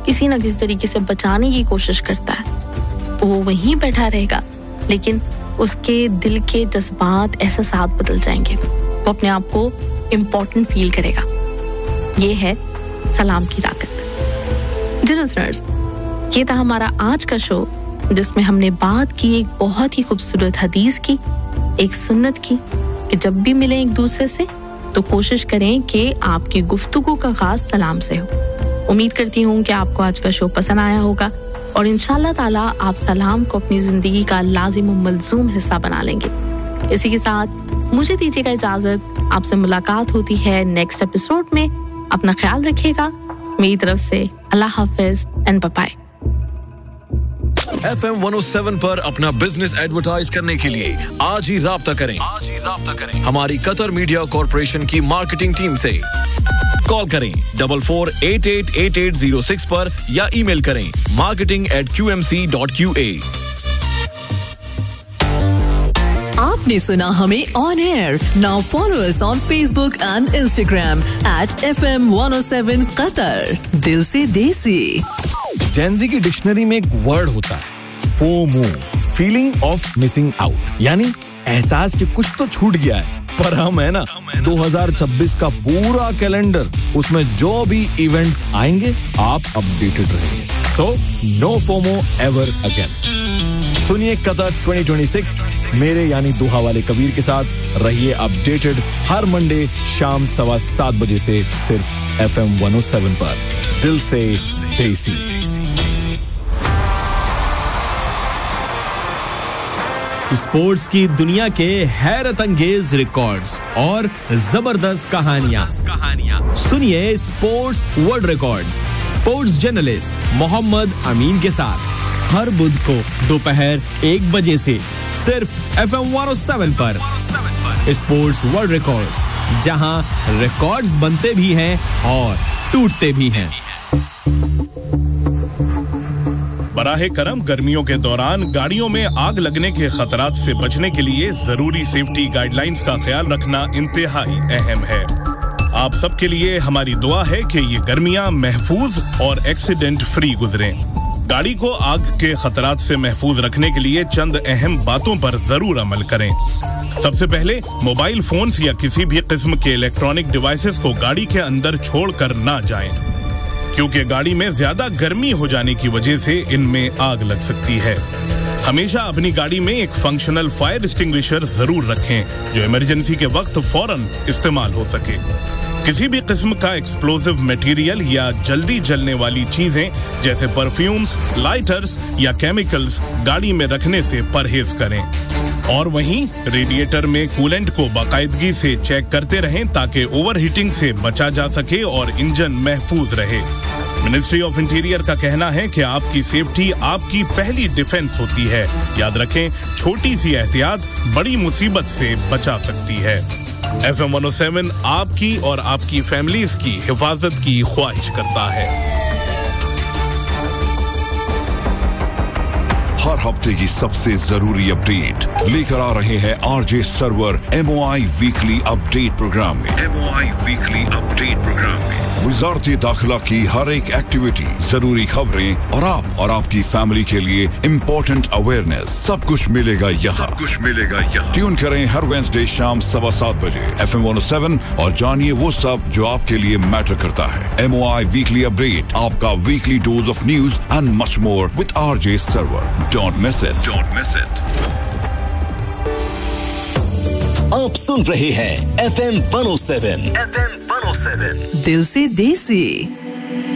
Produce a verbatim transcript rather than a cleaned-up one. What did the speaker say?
किसी ना किसी तरीके से बचाने की कोशिश करता है, वो वहीं बैठा रहेगा, लेकिन उसके दिल के जज्बात, एहसासात बदल जाएंगे। वो अपने आप को इम्पोर्टेंट फील करेगा। ये है सलाम की ताकत। जी लिसनर्स, ये था हमारा आज का शो, जिसमें हमने बात की एक बहुत ही खूबसूरत हदीस की, एक सुन्नत की कि जब भी मिलें एक दूसरे से तो कोशिश करें कि आपकी गुफ्तगू का आगाज़ सलाम से हो। उम्मीद करती हूँ कि आपको आज का शो पसंद आया होगा और इंशाल्लाह ताला आप सलाम को अपनी जिंदगी का लाजिम और मलजूम हिस्सा बना लेंगे। इसी के साथ मुझे दीजिएगा इजाजत, आपसे मुलाकात होती है नेक्स्ट एपिसोड में। अपना ख्याल रखिएगा। मेरी तरफ से अल्लाह हाफिज and bye bye. F M one oh seven पर अपना बिजनेस एडवर्टाइज करने के लिए आज ही राब्ता करें आज ही राब्ता करें हमारी कतर मीडिया कॉर्पोरेशन की मार्केटिंग टीम से। कॉल करें double four eight eight eight eight zero six पर या ईमेल करें marketing eight Q M C dot Q A. आपने सुना हमें on air. Now follow us on Facebook and Instagram at F M one oh seven Qatar. दिल से देसी। Gen Z की डिक्शनरी में एक वर्ड होता है FOMO, feeling of missing out, यानी एहसास कि कुछ तो छूट गया है। पर हम है ना दो हज़ार छब्बीस का पूरा कैलेंडर, उसमें जो भी इवेंट्स आएंगे आप अपडेटेड रहेंगे। So no FOMO ever again. सुनिए कतर twenty twenty-six मेरे यानी दोहा वाले कबीर के साथ। रहिए अपडेटेड हर मंडे शाम सवा सात बजे से सिर्फ F M one oh seven पर। दिल से देसी। स्पोर्ट्स की दुनिया के हैरत अंगेज रिकॉर्ड्स और जबरदस्त कहानियां कहानियां सुनिए sports world records sports journalist Mohammad अमीन के साथ हर बुध को दोपहर एक बजे से सिर्फ F M one oh seven पर। स्पोर्ट्स वर्ल्ड रिकॉर्ड्स, जहां रिकॉर्ड्स बनते भी हैं और टूटते भी हैं। बराहे करम गर्मियों के दौरान गाड़ियों में आग लगने के खतरात से बचने के लिए जरूरी सेफ्टी गाइडलाइंस का ख्याल रखना इंतहाई अहम है। आप सबके लिए हमारी दुआ है कि ये गर्मियां महफूज और एक्सीडेंट फ्री गुजरें। गाड़ी को आग के खतरात से महफूज रखने के लिए चंद अहम बातों पर जरूर अमल करें। सबसे पहले मोबाइल फोन्स या किसी भी किस्म के इलेक्ट्रॉनिक डिवाइसेस को गाड़ी के अंदर छोड़कर ना जाएं, क्योंकि गाड़ी में ज्यादा गर्मी हो जाने की वजह से इनमें आग लग सकती है। हमेशा अपनी गाड़ी में एक फंक्शनल फायर एक्सटिंग्विशर जरूर रखें जो इमरजेंसी के वक्त फौरन इस्तेमाल हो सके। किसी भी किस्म का एक्सप्लोसिव मटेरियल या जल्दी जलने वाली चीजें जैसे परफ्यूम्स, लाइटर्स या केमिकल्स गाड़ी में रखने से परहेज करें। और वहीं रेडिएटर में कूलेंट को बाकायदगी से चेक करते रहें ताकि ओवरहीटिंग से बचा जा सके और इंजन महफूज रहे। मिनिस्ट्री ऑफ इंटीरियर का कहना है कि आपकी सेफ्टी आपकी पहली डिफेंस होती है। याद रखें, छोटी सी एहतियात बड़ी मुसीबत से बचा सकती है। F M one oh seven आपकी और आपकी फैमिलीज की हिफाजत की ख्वाहिश करता है। हर हफ्ते की सबसे जरूरी अपडेट लेकर आ रहे हैं आरजे सर्वर एम ओ आई वीकली अपडेट प्रोग्राम में। एम ओ आई वीकली अपडेट प्रोग्राम में वजारत दाखिला की हर एक एक्टिविटी, जरूरी खबरें और आप और आपकी फैमिली के लिए इम्पोर्टेंट अवेयरनेस, सब कुछ मिलेगा यहाँ। सब कुछ मिलेगा यहाँ। ट्यून करें हर वेडनेसडे शाम सवा सात बजे F M one oh seven और जानिए वो सब जो आपके लिए मैटर करता है। एम ओ आई वीकली अपडेट, आपका weekly dose of news and much more with RJ server. Don't miss it. Don't miss it. आप सुन रहे हैं F M one oh seven। F M one oh seven। दिल से देसी।